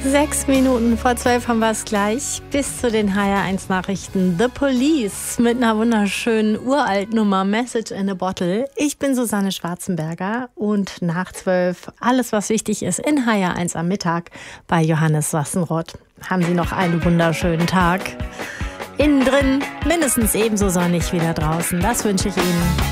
6:06 haben wir es gleich. Bis zu den HR1 Nachrichten. The Police mit einer wunderschönen Uraltnummer Message in a Bottle. Ich bin Susanne Schwarzenberger und nach 12 alles, was wichtig ist in HR1 am Mittag bei Johannes Sassenroth. Haben Sie noch einen wunderschönen Tag. Innen drin mindestens ebenso sonnig wie da draußen. Das wünsche ich Ihnen.